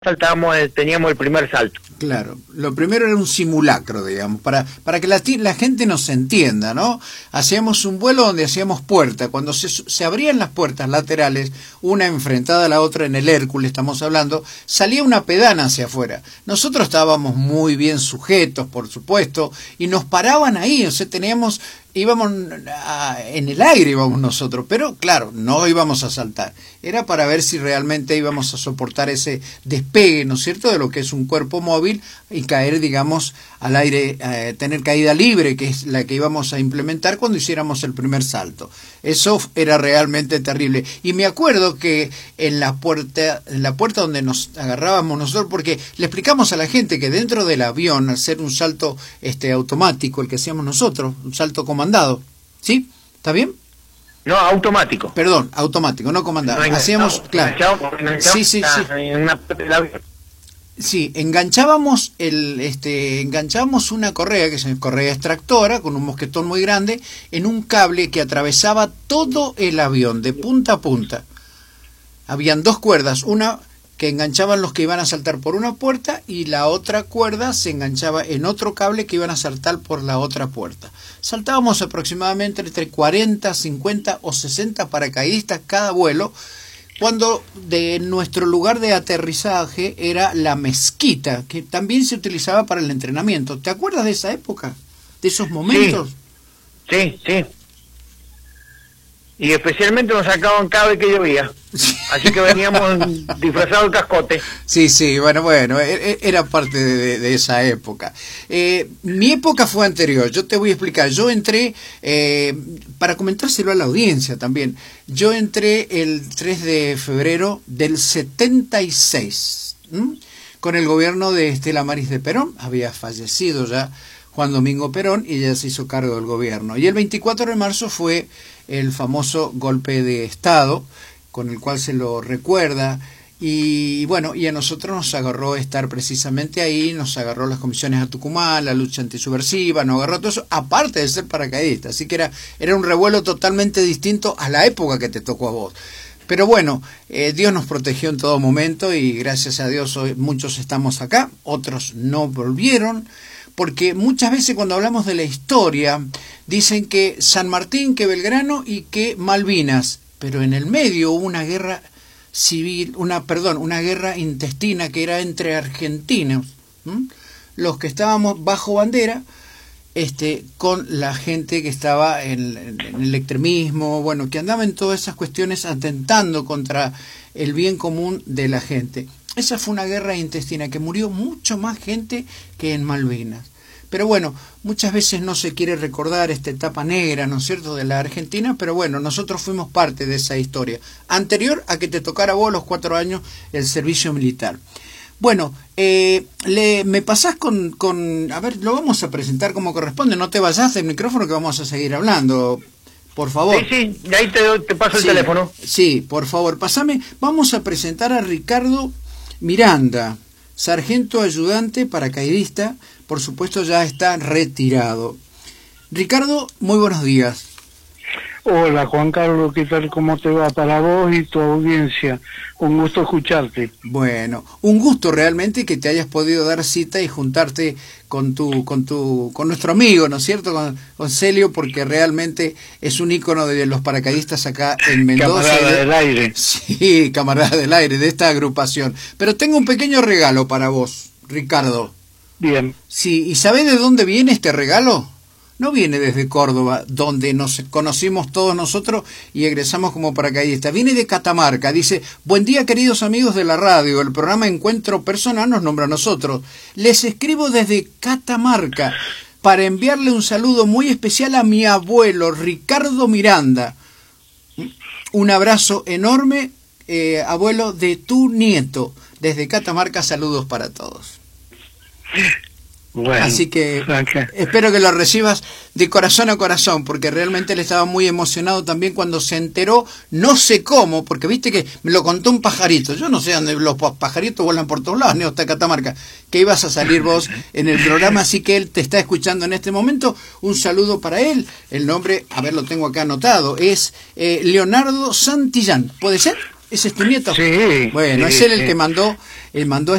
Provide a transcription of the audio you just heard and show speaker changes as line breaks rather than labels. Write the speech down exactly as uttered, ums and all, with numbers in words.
saltábamos, teníamos el primer salto.
Claro, lo primero era un simulacro, digamos, para para que la, la gente nos entienda, ¿no? Hacíamos un vuelo donde hacíamos puerta, cuando se, se abrían las puertas laterales, una enfrentada a la otra en el Hércules, estamos hablando, salía una pedana hacia afuera. Nosotros estábamos muy bien sujetos, por supuesto, y nos paraban ahí, o sea, teníamos... íbamos a, en el aire íbamos nosotros, pero claro, no íbamos a saltar. Era para ver si realmente íbamos a soportar ese despegue, ¿no es cierto?, de lo que es un cuerpo móvil y caer, digamos, al aire, eh, tener caída libre, que es la que íbamos a implementar cuando hiciéramos el primer salto. Eso era realmente terrible. Y me acuerdo que en la puerta, en la puerta donde nos agarrábamos nosotros, porque le explicamos a la gente que dentro del avión, al ser un salto este automático, el que hacíamos nosotros, un salto comandado, ¿sí? ¿Está bien?
No, automático.
Perdón, automático, no comandado. No, Hacíamos, no, claro.
Enganchado, enganchado,
sí, sí, sí.
En una parte del avión.
Sí, enganchábamos el, este, enganchábamos una correa, que es una correa extractora, con un mosquetón muy grande, en un cable que atravesaba todo el avión, de punta a punta. Habían dos cuerdas, una que enganchaban los que iban a saltar por una puerta y la otra cuerda se enganchaba en otro cable que iban a saltar por la otra puerta. Saltábamos aproximadamente entre cuarenta, cincuenta o sesenta paracaidistas cada vuelo, cuando de nuestro lugar de aterrizaje era la mezquita, que también se utilizaba para el entrenamiento. ¿Te acuerdas de esa época? ¿De esos momentos?
Sí, sí, sí. Y especialmente nos sacaban cada vez que llovía. Así que veníamos disfrazados de cascote.
Sí, sí, bueno, bueno, era parte de, de esa época. Eh, mi época fue anterior, yo te voy a explicar. Yo entré, eh, para comentárselo a la audiencia también, yo entré el tres de febrero del setenta y seis, ¿m? Con el gobierno de Estela Maris de Perón. Había fallecido ya Juan Domingo Perón y ella se hizo cargo del gobierno. Y el veinticuatro de marzo fue el famoso golpe de Estado, con el cual se lo recuerda, y bueno, y a nosotros nos agarró estar precisamente ahí, nos agarró las comisiones a Tucumán, la lucha antisubversiva, nos agarró todo eso, aparte de ser paracaidista, así que era, era un revuelo totalmente distinto a la época que te tocó a vos. Pero bueno, eh, Dios nos protegió en todo momento y gracias a Dios hoy muchos estamos acá, otros no volvieron, porque muchas veces cuando hablamos de la historia dicen que San Martín, que Belgrano y que Malvinas, pero en el medio hubo una guerra civil, una perdón, una guerra intestina que era entre argentinos, ¿m? Los que estábamos bajo bandera, este, con la gente que estaba en, en, en el extremismo, bueno, que andaba en todas esas cuestiones atentando contra el bien común de la gente. Esa fue una guerra intestina que murió mucho más gente que en Malvinas. Pero bueno, muchas veces no se quiere recordar esta etapa negra, ¿no es cierto?, de la Argentina, pero bueno, nosotros fuimos parte de esa historia, anterior a que te tocara a vos los cuatro años el servicio militar. Bueno, eh, le, me pasás con, con... A ver, lo vamos a presentar como corresponde, no te vayas del micrófono que vamos a seguir hablando, por favor.
Sí, sí, ahí te, te paso el
sí,
teléfono.
Sí, por favor, pasame. Vamos a presentar a Ricardo Miranda, sargento ayudante paracaidista, por supuesto ya está retirado. Ricardo, muy buenos días.
Hola Juan Carlos, ¿qué tal? ¿Cómo te va para vos y tu audiencia? Un gusto escucharte.
Bueno, un gusto realmente que te hayas podido dar cita y juntarte con tu, con tu, con nuestro amigo, ¿no es cierto? Con, con Celio, porque realmente es un ícono de los paracaidistas acá en Mendoza.
Camarada
de,
del aire.
Sí, camarada del aire, de esta agrupación. Pero tengo un pequeño regalo para vos, Ricardo.
Bien.
Sí, ¿y sabés de dónde viene este regalo? No viene desde Córdoba, donde nos conocimos todos nosotros y egresamos como paracaidistas. Viene de Catamarca. Dice: buen día, queridos amigos de la radio. El programa Encuentro Personal nos nombra a nosotros. Les escribo desde Catamarca para enviarle un saludo muy especial a mi abuelo, Ricardo Miranda. Un abrazo enorme, eh, abuelo, de tu nieto. Desde Catamarca, saludos para todos.
Bueno,
así que
okay.
Espero que lo recibas de corazón a corazón, porque realmente él estaba muy emocionado también cuando se enteró, no sé cómo, porque viste que me lo contó un pajarito, yo no sé dónde los pajaritos vuelan por todos lados, ni hasta Catamarca, que ibas a salir vos en el programa, así que él te está escuchando en este momento. Un saludo para él. El nombre, a ver, lo tengo acá anotado, es eh, Leonardo Santillán, ¿puede ser? ¿Ese es tu nieto?
Sí.
Bueno,
sí,
es él el
sí.
que mandó, él mandó